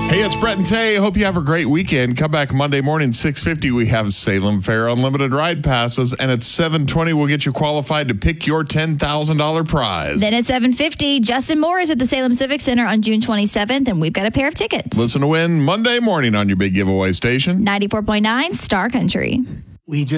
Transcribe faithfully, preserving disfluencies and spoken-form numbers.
Hey, it's Brett and Tay. Hope you have a great weekend. Come back Monday morning, six fifty. We have Salem Fair Unlimited Ride Passes. And at seven twenty, we'll get you qualified to pick your ten thousand dollars prize. Then at seven fifty, Justin Moore is at the Salem Civic Center on June twenty-seventh, and we've got a pair of tickets. Listen to win Monday morning on your big giveaway station. ninety-four point nine Star Country. We just